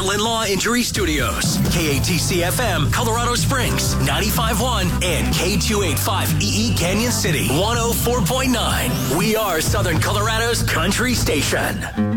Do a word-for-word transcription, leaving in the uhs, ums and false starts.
Heartland Law Injury Studios. K A T C F M, Colorado Springs, ninety-five point one, and K two eighty-five E E Canyon City, one oh four point nine. We are Southern Colorado's country station.